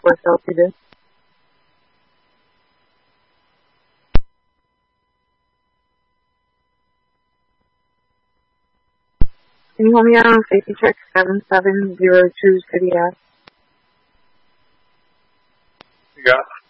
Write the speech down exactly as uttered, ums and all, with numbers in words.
Northwest L T D. Can you hold me out on safety check seven seven zero two City Ave? You got